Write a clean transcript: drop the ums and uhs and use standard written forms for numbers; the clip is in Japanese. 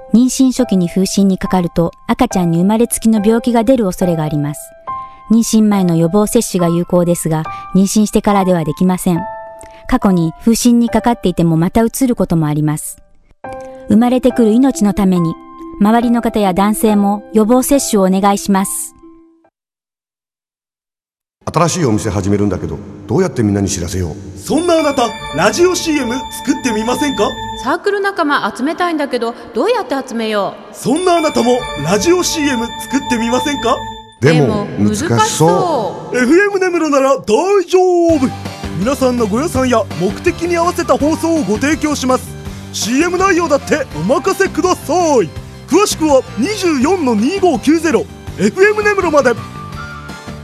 妊娠初期に風疹にかかると赤ちゃんに生まれつきの病気が出る恐れがあります。妊娠前の予防接種が有効ですが、妊娠してからではできません。過去に風疹にかかっていてもまたうつることもあります。生まれてくる命のために、周りの方や男性も予防接種をお願いします。 新しいお店始めるんだけど、どうやってみんなに知らせよう。 そんなあなた、ラジオ CM 作ってみませんか？ サークル仲間集めたいんだけど、どうやって集めよう。 そんなあなたもラジオ CM 作ってみませんか？ でも難しそう。 FM 根室なら大丈夫。皆さんのご予算や目的に合わせた放送をご提供します。 CM 内容だってお任せください。詳しくは 24-2590 FM 根室まで。